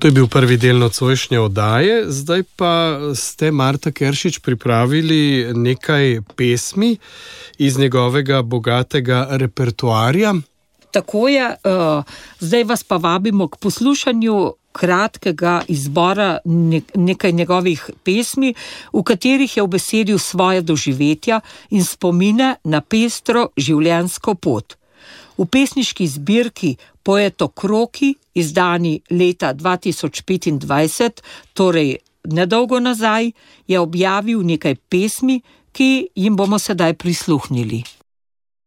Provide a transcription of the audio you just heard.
To je bil prvi del nocojšnje oddaje, zdaj pa ste, Marta Keršič, pripravili nekaj pesmi iz njegovega bogatega repertoarja. Tako je, zdaj vas pa vabimo k poslušanju kratkega izbora nekaj njegovih pesmi, v katerih je ubesedil svoje doživetja in spomine na pestro življenjsko pot. V pesniški zbirki Poetokroki, izdani leta 2025, torej nedolgo nazaj, je objavil nekaj pesmi, ki jim bomo sedaj prisluhnili.